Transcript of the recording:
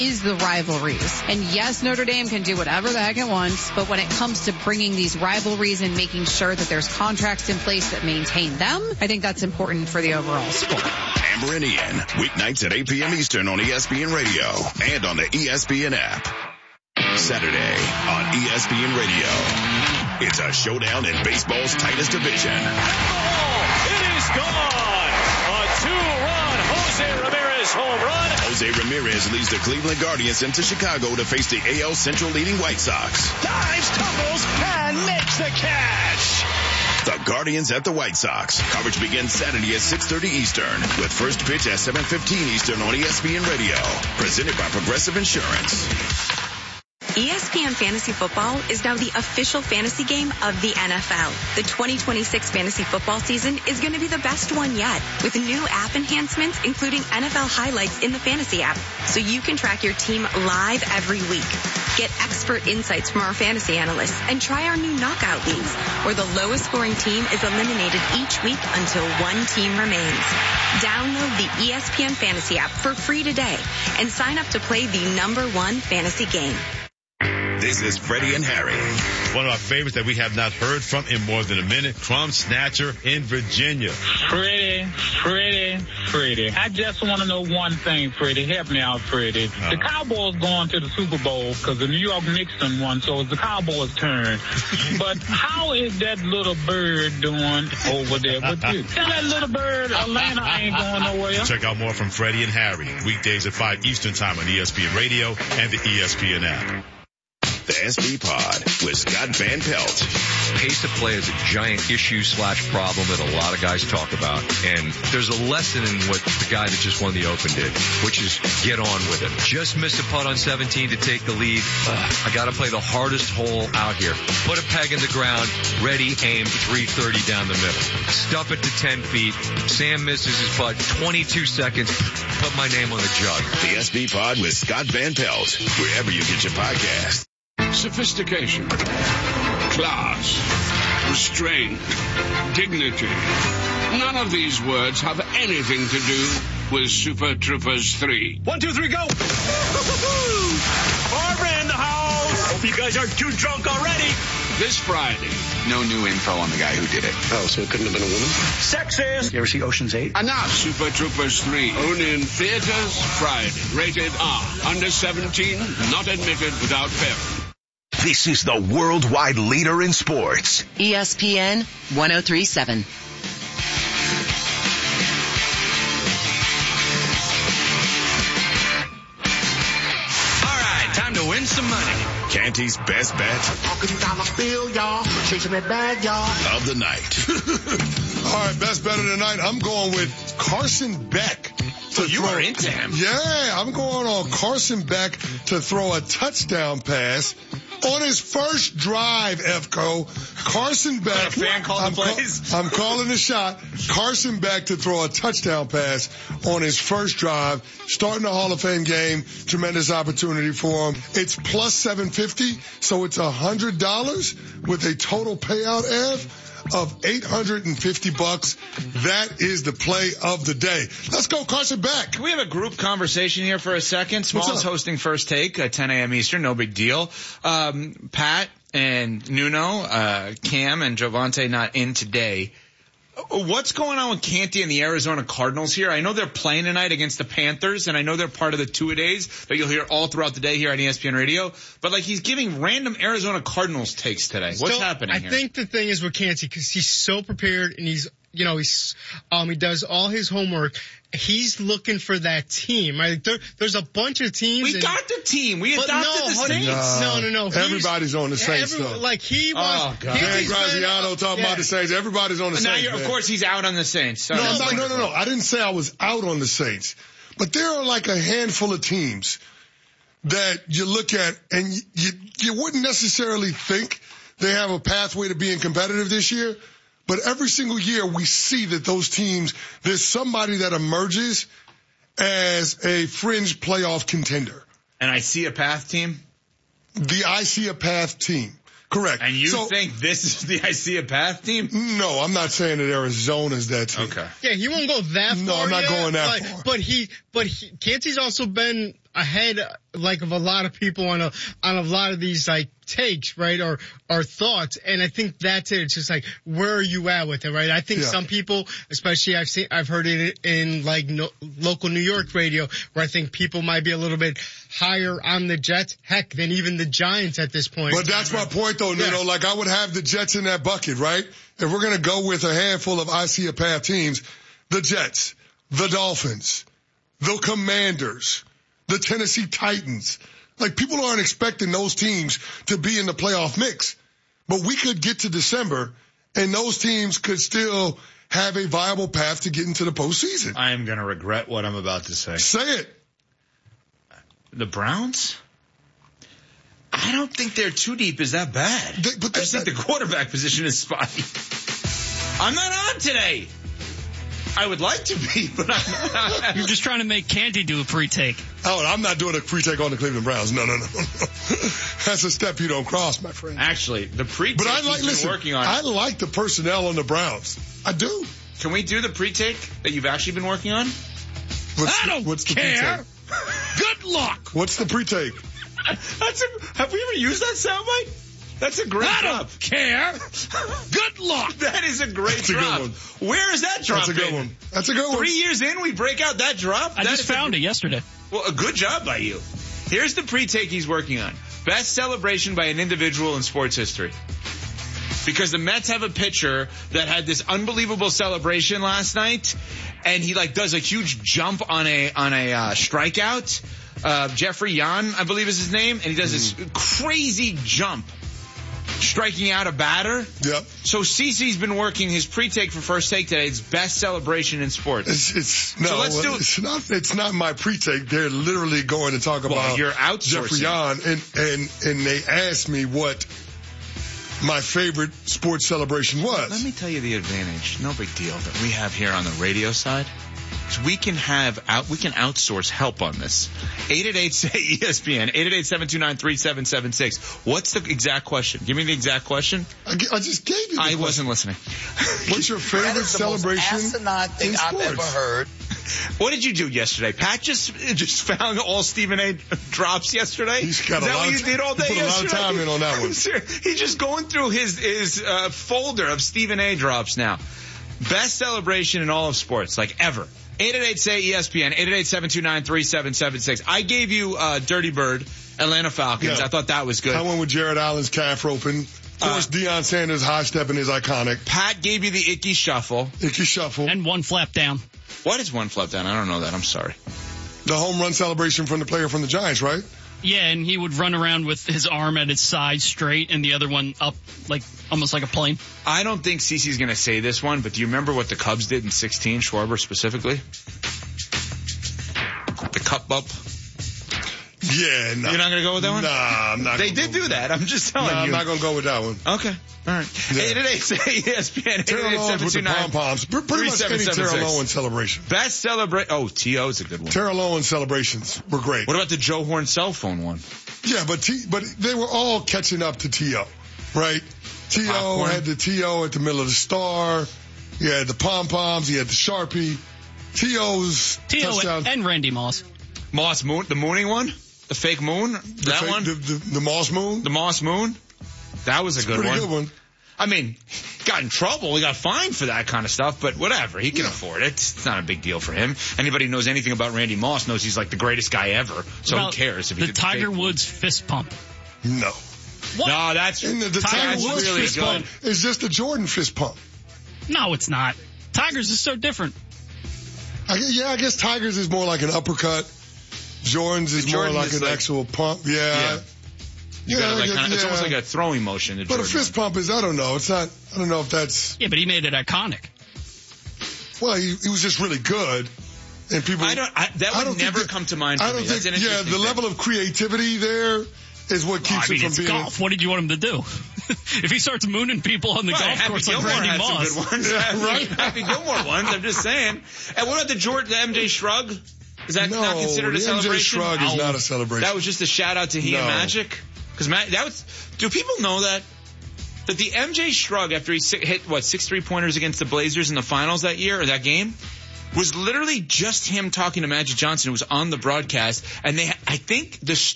is the rivalries. And yes, Notre Dame can do whatever the heck it wants, but when it comes to bringing these rivalries and making sure that there's contracts in place that maintain them, I think that's important for the overall sport. Amber and Ian, weeknights at 8 p.m. Eastern on ESPN Radio and on the ESPN app. Saturday on ESPN Radio. It's a showdown in baseball's tightest division. It is gone. A two-run Jose Ramirez home run. Jose Ramirez leads the Cleveland Guardians into Chicago to face the AL Central leading White Sox. Dives, tumbles, and makes the catch. The Guardians at the White Sox. Coverage begins Saturday at 6:30 Eastern with first pitch at 7:15 Eastern on ESPN Radio. Presented by Progressive Insurance. ESPN Fantasy Football is now the official fantasy game of the NFL. The 2026 fantasy football season is going to be the best one yet, with new app enhancements including NFL highlights in the fantasy app, so you can track your team live every week. Get expert insights from our fantasy analysts and try our new knockout leagues, where the lowest scoring team is eliminated each week until one team remains. Download the ESPN Fantasy app for free today and sign up to play the #1 fantasy game. This is Freddie and Harry. One of our favorites that we have not heard from in more than a minute, Crumb Snatcher in Virginia. Freddie. I just want to know one thing, Freddie. Help me out, Freddie. The Cowboys going to the Super Bowl because the New York Knicks done won, so it's the Cowboys' turn. But how is that little bird doing over there with you? Tell that little bird Atlanta ain't going nowhere. Check out more from Freddie and Harry, weekdays at 5 Eastern Time on ESPN Radio and the ESPN app. The SB Pod with Scott Van Pelt. Pace of play is a giant issue/problem that a lot of guys talk about. And there's a lesson in what the guy that just won the Open did, which is get on with it. Just miss a putt on 17 to take the lead. I got to play the hardest hole out here. Put a peg in the ground, ready, aim, 330 down the middle. Stuff it to 10 feet. Sam misses his putt, 22 seconds. Put my name on the jug. The SB Pod with Scott Van Pelt, wherever you get your podcast. Sophistication, class, restraint, dignity. None of these words have anything to do with Super Troopers 3. 1, 2, 3, go! Barbara in the house! Hope you guys aren't too drunk already. This Friday. No new info on the guy who did it. Oh, so it couldn't have been a woman? Sexist! You ever see Ocean's 8? Enough! Super Troopers 3. Only in theaters Friday. Rated R. Under 17. Not admitted without parent. This is the worldwide leader in sports. ESPN 103.7. All right, time to win some money. Canty's best bet Chasing that bag, y'all. of the night. All right, best bet of the night. I'm going with Carson Beck. So you are into him. Yeah, I'm going on Carson Beck to throw a touchdown pass on his first drive, EFCO. Carson Beck. A fan calling the plays? I'm calling the shot. Carson Beck to throw a touchdown pass on his first drive. Starting the Hall of Fame game. Tremendous opportunity for him. It's plus 750, so it's $100 with a total payout, of $850. That is the play of the day. Let's go, Carson Beck. Can we have a group conversation here for a second? Small's hosting First Take at 10 a.m. Eastern. No big deal. Pat and Nuno, Cam and Jovante not in today. What's going on with Canty and the Arizona Cardinals here? I know they're playing tonight against the Panthers, and I know they're part of the two-a-days that you'll hear all throughout the day here on ESPN Radio. But, he's giving random Arizona Cardinals takes today. What's happening here? I think the thing is with Canty, because he's so prepared and he does all his homework. He's looking for that team. There's a bunch of teams. We got the team. We adopted the Saints. No. Everybody's on the Saints, though. He wants. Oh, God. Dan Graziano talking about the Saints. Everybody's on the Saints. Now, of course, he's out on the Saints. So No. I didn't say I was out on the Saints. But there are a handful of teams that you look at and you wouldn't necessarily think they have a pathway to being competitive this year. But every single year we see that those teams, there's somebody that emerges as a fringe playoff contender. And I see a path team? I see a path team. Correct. And you think this is the Isaiah Path team? No, I'm not saying that Arizona's that team. Okay. Yeah, he won't go that far. No, I'm not going that far. But Canty's also been ahead, like, of a lot of people on a lot of these, like, takes, right, or thoughts, and I think that's it. It's just like, where are you at with it, right? I think some people, especially I've heard it in like local New York radio, where I think people might be a little bit higher on the Jets, heck, than even the Giants at this point. But that's my point, though, Nuno. Like, I would have the Jets in that bucket, right? If we're gonna go with a handful of Isaiah Path teams, the Jets, the Dolphins, the Commanders, the Tennessee Titans. Like, people aren't expecting those teams to be in the playoff mix. But we could get to December, and those teams could still have a viable path to get into the postseason. I am going to regret what I'm about to say. Say it. The Browns? I don't think they're too deep is that bad. I just think the quarterback position is spotty. I'm not on today. I would like to be, but I'm not. You're just trying to make Canty do a pre-take. Oh, I'm not doing a pre-take on the Cleveland Browns. No. That's a step you don't cross, my friend. Actually, the pre-take but I like, listen, working on. I like the personnel on the Browns. I do. Can we do the pre-take that you've actually been working on? What's the care. Pre-take? Good luck. What's the pre-take? Have we ever used that soundbite? That's a great drop. I don't care. Good luck. That is a great drop. Good one. Where is that drop? That's a good one. That's a good one. 3 years in, we break out that drop? I just found it yesterday. Well, a good job by you. Here's the pre-take he's working on. Best celebration by an individual in sports history. Because the Mets have a pitcher that had this unbelievable celebration last night, and he does a huge jump on a strikeout. Jeffrey Yan, I believe is his name, and he does this crazy jump, striking out a batter. Yep. So CeCe's been working his pre-take for First Take today. It's best celebration in sports. It's not my pre-take. They're literally going to talk about you're outsourcing. Jeffrey Yan, and they asked me what my favorite sports celebration was. Let me tell you the advantage, no big deal, that we have here on the radio side. So we can outsource help on this. 888-SAY-ESPN, 888-729-3776. What's the exact question? Give me the exact question. I just gave you the question. Wasn't listening. What's your favorite celebration That is the most asinine thing I've ever heard. What did you do yesterday? Pat just found all Stephen A. drops yesterday? He's got Is that what you did all day yesterday? Put a lot of time in on that one. He's just going through his folder of Stephen A. drops now. Best celebration in all of sports, like ever. 888-SAY-ESPN, 888-729-3776. I gave you Dirty Bird, Atlanta Falcons. Yeah. I thought that was good. I went with Jared Allen's calf roping. Of course, Deion Sanders' high stepping is iconic. Pat gave you the Icky Shuffle. Icky Shuffle. And one flap down. What is one flap down? I don't know that. I'm sorry. The home run celebration from the player from the Giants, right? Yeah, and he would run around with his arm at his side straight and the other one up, almost like a plane. I don't think CeCe's going to say this one, but do you remember what the Cubs did in 16, Schwarber specifically? The cup bump? Yeah, no. You're not going to go with that one? Nah, I'm not. They did do that. I'm just telling you. I'm not going to go with that one. Okay. All right. 888-ESPN, Terrell Owens with the pom-poms. Pretty much any Terrell Owens celebration. Best celebration. Oh, T.O. is a good one. Terrell Owens celebrations were great. What about the Joe Horn cell phone one? Yeah, but they were all catching up to T.O., right? T.O. had the T.O. at the middle of the star. You had the pom-poms. You had the Sharpie. T.O.'s touchdown. And Randy Moss. Moss Moon, the mooning one? The fake moon? One? The Moss Moon? The Moss Moon? That was a good one. Pretty good one. I mean, got in trouble. He got fined for that kind of stuff, but whatever. He can afford it. It's not a big deal for him. Anybody who knows anything about Randy Moss knows he's like the greatest guy ever. So who cares if he the Tiger Woods fist pump? No. What? No, that's the Tiger Woods really fist good. Pump is just a Jordan fist pump. No, it's not. Tiger's is so different. I guess Tiger's is more like an uppercut. Jordan's is more like an actual pump. Yeah. It's almost like a throwing motion. But a fist pump is, I don't know. It's not, I don't know if that's. Yeah, but he made it iconic. Well, he was just really good. And people. That would never come to mind for me. I don't think, the level of creativity there is what keeps it from being. Golf. What did you want him to do? If he starts mooning people on the golf course like Randy Moss. Some good ones. Right? Happy Gilmore ones, I'm just saying. And what about the MJ Shrug? Is that not considered a celebration? MJ Shrug is not a celebration. That was just a shout out to He and Magic? Because do people know that? that the MJ shrug after he hit, 6 3-pointers against the Blazers in the finals that year, or that game, was literally just him talking to Magic Johnson, who was on the broadcast, and I think the